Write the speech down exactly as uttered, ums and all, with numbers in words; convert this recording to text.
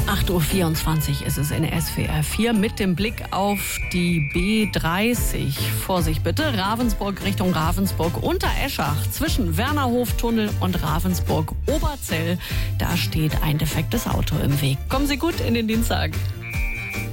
acht Uhr vierundzwanzig ist es in S W R vier mit dem Blick auf die B dreißig. Vorsicht bitte, Ravensburg Richtung Ravensburg unter Eschach zwischen Wernerhoftunnel und Ravensburg Oberzell. Da steht ein defektes Auto im Weg. Kommen Sie gut in den Dienstag.